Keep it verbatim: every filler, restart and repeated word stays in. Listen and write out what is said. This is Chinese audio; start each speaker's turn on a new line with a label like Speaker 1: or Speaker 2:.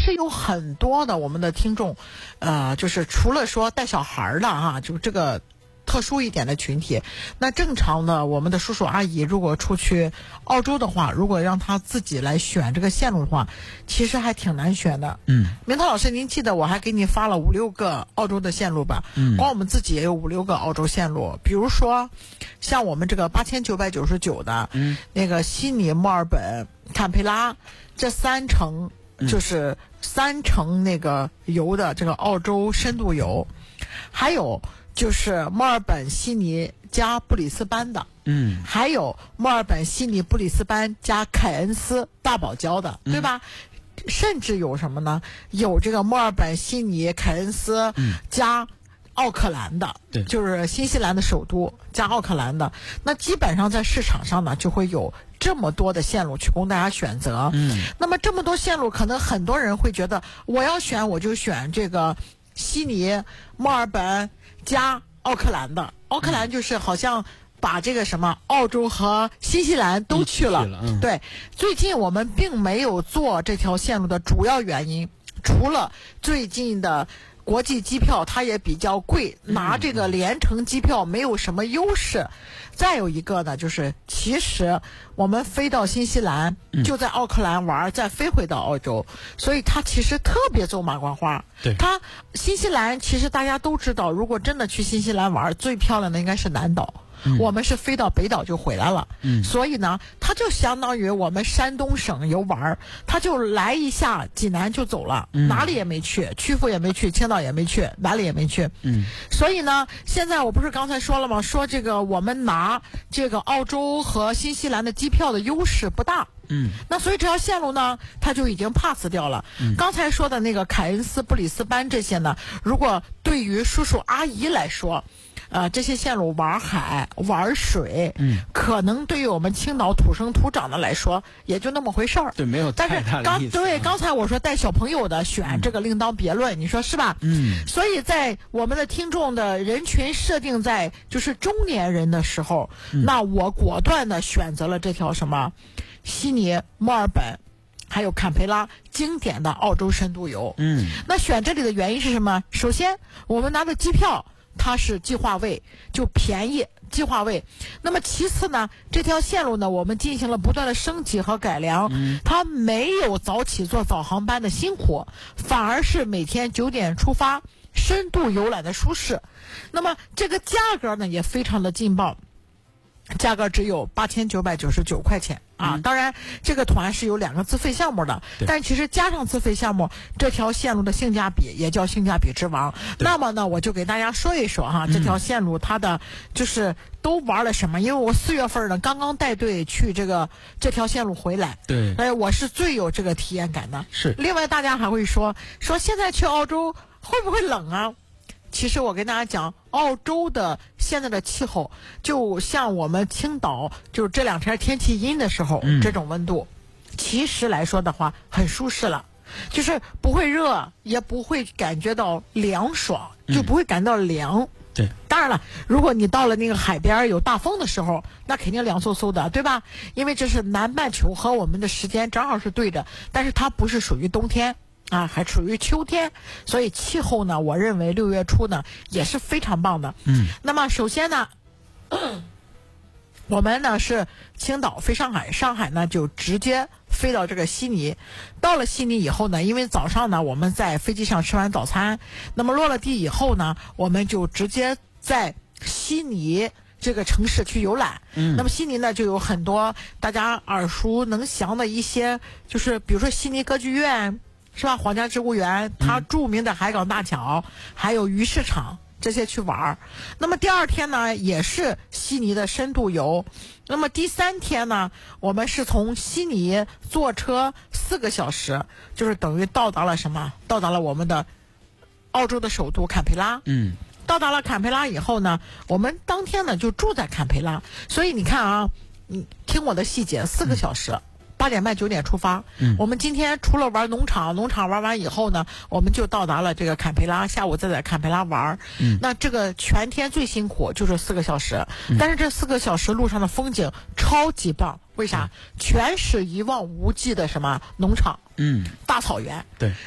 Speaker 1: 实有很多的我们的听众，呃，就是除了说带小孩的哈，就这个特殊一点的群体，那正常的我们的叔叔阿姨如果出去澳洲的话，如果让他自己来选这个线路的话，其实还挺难选的。
Speaker 2: 嗯，
Speaker 1: 明涛老师，您记得我还给你发了五六个澳洲的线路吧？
Speaker 2: 嗯，
Speaker 1: 光我们自己也有五六个澳洲线路，比如说像我们这个八千九百九十九的，
Speaker 2: 嗯，
Speaker 1: 那个悉尼、墨尔本、堪培拉这三城，就是三城那个游的这个澳洲深度游，还有就是墨尔本、悉尼加布里斯班的，
Speaker 2: 嗯，
Speaker 1: 还有墨尔本、悉尼、布里斯班加凯恩斯、大堡礁的，对吧？嗯、甚至有什么呢？有这个墨尔本、悉尼、凯恩斯加奥克兰的，
Speaker 2: 对、嗯，
Speaker 1: 就是新西兰的首都加奥克兰的。那基本上在市场上呢，就会有这么多的线路去供大家选择。
Speaker 2: 嗯，
Speaker 1: 那么这么多线路，可能很多人会觉得，我要选我就选这个悉尼、墨尔本加奥克兰的。奥克兰就是好像把这个什么澳洲和新西兰都去了。
Speaker 2: 去了嗯、
Speaker 1: 对，最近我们并没有做这条线路的主要原因，除了最近的国际机票它也比较贵，拿这个联程机票没有什么优势。嗯、再有一个呢，就是其实我们飞到新西兰，嗯、就在奥克兰玩，再飞回到澳洲，所以它其实特别走马观花。
Speaker 2: 对，
Speaker 1: 它新西兰其实大家都知道，如果真的去新西兰玩，最漂亮的应该是南岛。嗯、我们是飞到北岛就回来了，嗯，所以呢，它就相当于我们山东省游玩，它就来一下济南就走了，嗯、哪里也没去，曲阜也没去，青岛也没去，哪里也没去，
Speaker 2: 嗯，
Speaker 1: 所以呢，现在我不是刚才说了吗？说这个我们拿这个澳洲和新西兰的机票的优势不大。
Speaker 2: 嗯，
Speaker 1: 那所以这条线路呢，它就已经 pass 掉了。嗯，刚才说的那个凯恩斯、布里斯班这些呢，如果对于叔叔阿姨来说，呃，这些线路玩海、玩水，嗯，可能对于我们青岛土生土长的来说，也就那么回事儿。
Speaker 2: 对，没有太大的意思。
Speaker 1: 但是刚对刚才我说带小朋友的选、嗯、这个另当别论，你说是吧？
Speaker 2: 嗯。
Speaker 1: 所以在我们的听众的人群设定在就是中年人的时候，嗯、那我果断的选择了这条什么悉尼、墨尔本。还有坎培拉经典的澳洲深度游，
Speaker 2: 嗯，
Speaker 1: 那选这里的原因是什么？首先，我们拿的机票它是计划位，就便宜，计划位。那么其次呢，这条线路呢，我们进行了不断的升级和改良，嗯、它没有早起坐早航班的辛苦，反而是每天九点出发，深度游览的舒适。那么这个价格呢，也非常的劲爆。价格只有八千九百九十九块钱啊！嗯、当然，这个团是有两个自费项目的，但其实加上自费项目，这条线路的性价比也叫性价比之王。那么呢，我就给大家说一说哈，这条线路它的就是都玩了什么？因为我四月份呢刚刚带队去这个这条线路回来，
Speaker 2: 对，
Speaker 1: 哎，我是最有这个体验感的。
Speaker 2: 是。
Speaker 1: 另外，大家还会说说现在去澳洲会不会冷啊？其实我跟大家讲，澳洲的现在的气候就像我们青岛，就是这两天天气阴的时候，嗯、这种温度，其实来说的话很舒适了，就是不会热，也不会感觉到凉爽，就不会感到凉。
Speaker 2: 嗯、对，
Speaker 1: 当然了，如果你到了那个海边有大风的时候，那肯定凉飕飕的，对吧？因为这是南半球和我们的时间正好是对的，但是它不是属于冬天。啊，还处于秋天，所以气候呢，我认为六月初呢也是非常棒的。嗯，那么首先呢，我们呢是青岛飞上海，上海呢就直接飞到这个悉尼。到了悉尼以后呢，因为早上呢我们在飞机上吃完早餐，那么落了地以后呢，我们就直接在悉尼这个城市去游览。嗯，那么悉尼呢就有很多大家耳熟能详的一些，就是比如说悉尼歌剧院。是吧？皇家植物园，它著名的海港大桥，嗯、还有鱼市场这些去玩。那么第二天呢，也是悉尼的深度游。那么第三天呢，我们是从悉尼坐车四个小时，就是等于到达了什么？到达了我们的澳洲的首都坎培拉。
Speaker 2: 嗯。
Speaker 1: 到达了坎培拉以后呢，我们当天呢就住在坎培拉。所以你看啊，你听我的细节，四个小时。嗯八点半九点出发，嗯，我们今天除了玩农场，农场玩完以后呢，我们就到达了这个坎培拉，下午再在坎培拉玩。嗯，那这个全天最辛苦就是四个小时，嗯、但是这四个小时路上的风景超级棒，为啥？嗯、全是一望无际的什么农场，
Speaker 2: 嗯，
Speaker 1: 大草原，
Speaker 2: 对。